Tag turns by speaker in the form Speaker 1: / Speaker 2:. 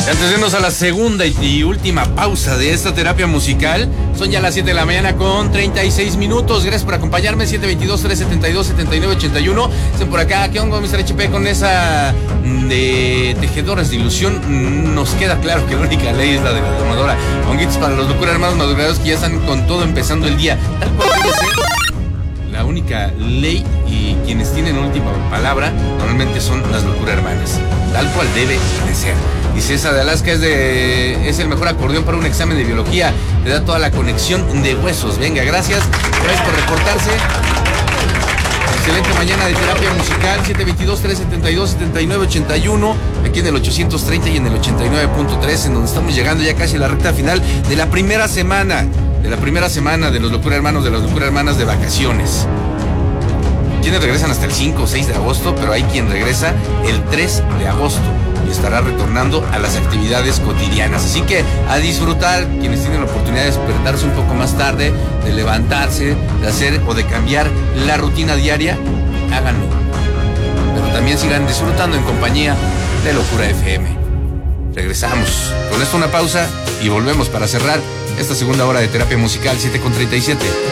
Speaker 1: Antes de irnos a la segunda y última pausa de esta terapia musical, son ya las 7 de la mañana con 36 minutos. Gracias por acompañarme, 722-372-7981. Dicen por acá, ¿qué onda, Mr. HP? Con esa de tejedores de ilusión, nos queda claro que la única ley es la de la domadora. Honguitos para los locuras hermanos madrugados que ya están con todo empezando el día. Tal cual debe ser la única ley, y quienes tienen última palabra normalmente son las locuras hermanas. Tal cual debe de ser. Dice esa de Alaska es el mejor acordeón para un examen de biología. Le da toda la conexión de huesos. Venga, gracias por reportarse. Excelente mañana de terapia musical. 722-372-7981. Aquí en el 830 y en el 89.3, en donde estamos llegando ya casi a la recta final de la primera semana. De los Locura Hermanos, de las Locura Hermanas de vacaciones. Quienes regresan hasta el 5 o 6 de agosto, pero hay quien regresa el 3 de agosto y estará retornando a las actividades cotidianas. Así que a disfrutar, quienes tienen la oportunidad de despertarse un poco más tarde, de levantarse, de hacer o de cambiar la rutina diaria, háganlo. Pero también sigan disfrutando en compañía de Locura FM. Regresamos. Con esto una pausa y volvemos para cerrar esta segunda hora de terapia musical, 7:37.